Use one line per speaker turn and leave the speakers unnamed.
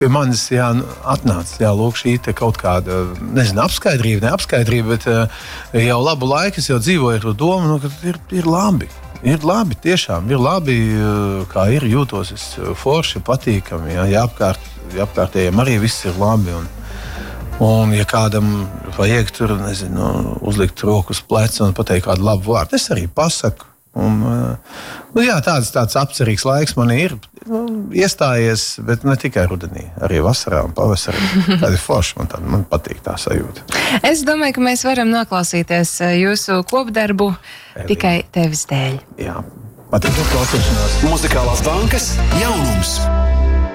pie manis atnāca, lūk, šī te kaut kāda, nezinu, neapskaidrība, bet jau labu laiku es jau dzīvoju ar to domu, ka ir labi. Ir labi, tiešām ir labi, kā ir, jūtos es forši, patīkami, ja apkārtējiem arī viss ir labi. Un ja kādam vajag tur, nezinu, uzlikt roku uz pleca un pateikt kādu labu vārdu, es arī pasaku. Tāds apcerīgs laiks man ir iestājies, bet ne tikai rudenī, arī vasarā un pavasarī. Tāda ir forša, man patīk tā sajūta.
Es domāju, ka mēs varam noklausīties jūsu kopdarbu tikai tevis dēļ.
Jā, patīk klausīšanās.
Muzikālās bankas jaunums.